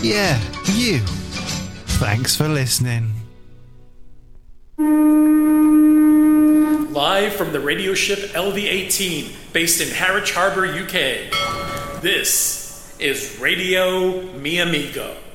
Yeah, you. Thanks for listening. Live from the radio ship LV-18, based in Harwich Harbour, UK. This is Radio Mi Amigo.